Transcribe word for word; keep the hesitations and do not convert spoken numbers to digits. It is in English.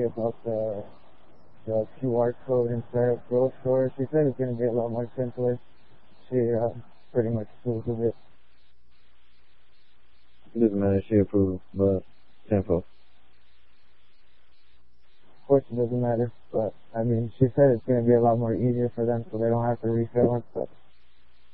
about the the Q R code inside of Pro Store. She said it's going to be a lot more simpler. She uh, pretty much approves of it. It doesn't matter if she approves, but simple. Of course, it doesn't matter, but I mean, she said it's going to be a lot more easier for them, so they don't have to refill and stuff.